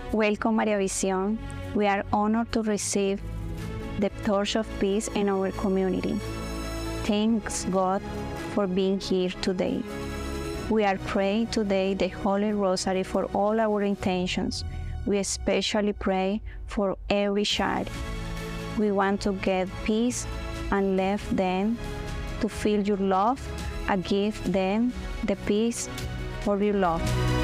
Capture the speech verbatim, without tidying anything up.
Welcome, Maria Visión. We are honored to receive the torch of peace in our community. Thanks God for being here today. We are praying today the Holy Rosary for all our intentions. We especially pray for every child. We want to get peace and love them to feel your love and give them the peace for your love.